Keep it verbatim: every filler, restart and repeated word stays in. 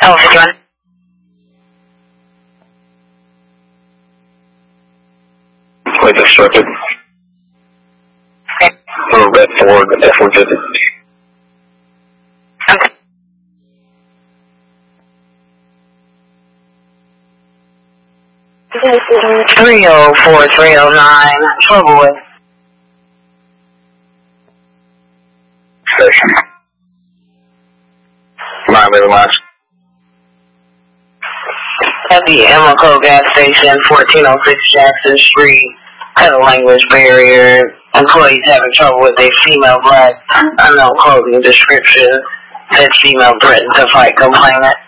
Oh, fifty-one. Wait, obstructed. Okay. Or red Ford, F one fifty. Okay. three oh four, three oh nine, trouble with. Station. nine minute miles. At the Emeco gas station, fourteen oh six Jackson Street, had a language barrier. Employees having trouble with a female black unknown clothing description. That female threatened to fight complainant.